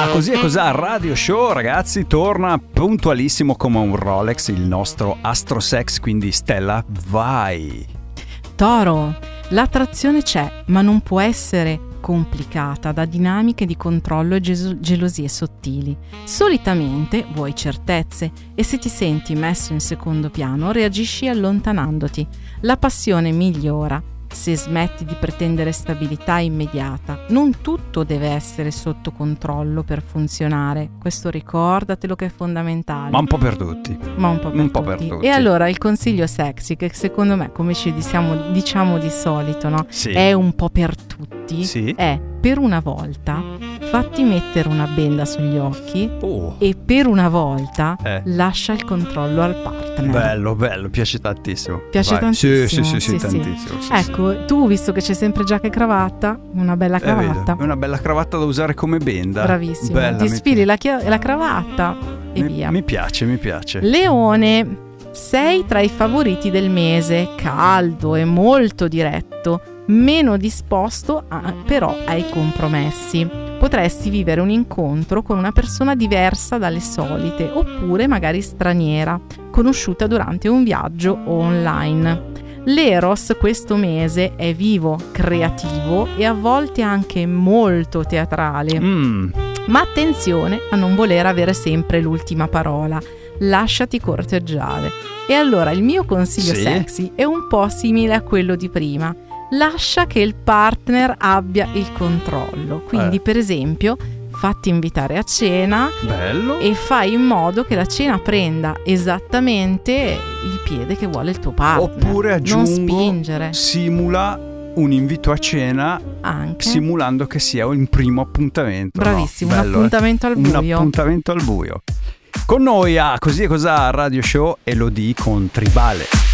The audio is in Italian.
Così e cos'ha Radio Show, ragazzi, torna puntualissimo come un Rolex il nostro Astro Sex, quindi Stella, vai. Toro, l'attrazione c'è, ma non può essere complicata da dinamiche di controllo e gelosie sottili. Solitamente vuoi certezze e se ti senti messo in secondo piano reagisci allontanandoti. La passione migliora se smetti di pretendere stabilità immediata. Non tutto deve essere sotto controllo per funzionare. Questo ricordatelo che è fondamentale. Ma un po' per tutti. Per tutti. E allora il consiglio sexy, che secondo me, come ci diciamo di solito, no? Sì. È un po' per tutti, sì. È per una volta fatti mettere una benda sugli occhi e per una volta lascia il controllo al partner. Bello, piace tantissimo. Piace tantissimo? Sì, tantissimo. Ecco, tu visto che c'è sempre giacca e cravatta, una bella cravatta. Una bella cravatta da usare come benda. Bravissimo. Bella, ti sfili la cravatta e via. Mi piace. Leone, sei tra i favoriti del mese, caldo e molto diretto, meno disposto però ai compromessi. Potresti vivere un incontro con una persona diversa dalle solite, oppure magari straniera, conosciuta durante un viaggio o online. L'Eros questo mese è vivo, creativo e a volte anche molto teatrale. Ma attenzione a non voler avere sempre l'ultima parola. Lasciati corteggiare. E allora il mio consiglio sexy è un po' simile a quello di prima. Lascia che il partner abbia il controllo. Quindi per esempio fatti invitare a cena. Bello. E fai in modo che la cena prenda esattamente il piede che vuole il tuo partner. Oppure aggiungo, non spingere. Simula un invito a cena anche simulando che sia un primo appuntamento. Bravissimo, no? un appuntamento al buio. Un appuntamento al buio. Con noi a Così e Cos'ha Radio Show, Elodie con Tribale.